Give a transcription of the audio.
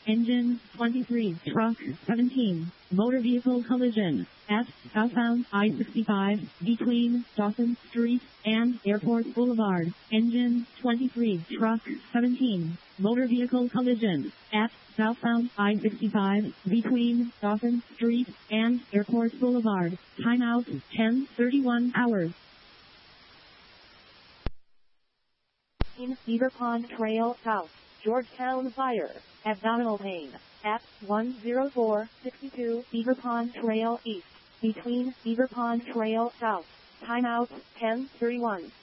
Engine 23. Truck 17. Motor vehicle collision at southbound I-65 between Dawson Street and Airport Boulevard. Engine 23. Truck 17. Motor vehicle collision at southbound I-65 between Dawson Street and Airport Boulevard. Timeout 10:31 hours. In Beaver Pond Trail South, Georgetown Fire, abdominal pain, at 10462 Beaver Pond Trail East, between Beaver Pond Trail South. Timeout 10:31.